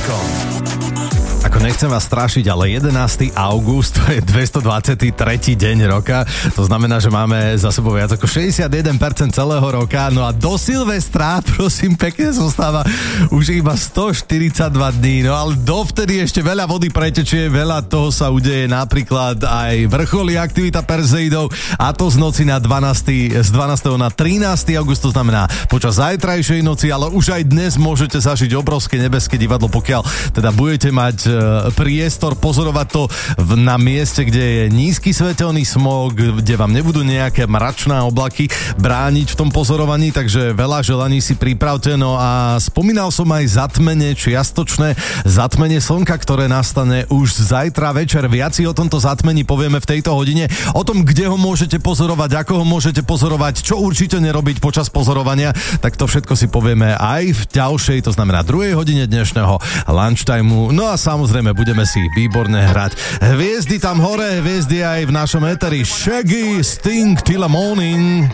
Vaňkom. Ako nechcem vás strašiť, ale 11. august, to je 223. deň roka. To znamená, že máme za sebou viac ako 61% celého roka. No a do Silvestra, prosím, pekne zostáva už iba 142 dní. No ale dovtedy ešte veľa vody pretečie, veľa toho sa udeje, napríklad aj vrcholí aktivita Perseidov, a to z noci na 12. z 12. na 13. august, to znamená počas zajtrajšej noci, ale už aj dnes môžete zažiť obrovské nebeské divadlo, pokiaľ teda budete mať priestor pozorovať to na mieste, kde je nízky svetelný smog, kde vám nebudú nejaké mračné oblaky brániť v tom pozorovaní, takže veľa želaní si pripravte. No a spomínal som aj zatmenie, čiastočné zatmenie slnka, ktoré nastane už zajtra večer. Viac si o tomto zatmení povieme v tejto hodine, o tom, kde ho môžete pozorovať, ako ho môžete pozorovať, čo určite nerobiť počas pozorovania, tak to všetko si povieme aj v ďalšej, to znamená 2. hodine dnešného lunchtimeu. No a samozrejme budeme si výborne hrať hviezdy tam hore, hviezdy aj v našom éteri. Shaggy, Sting, Till the Morning.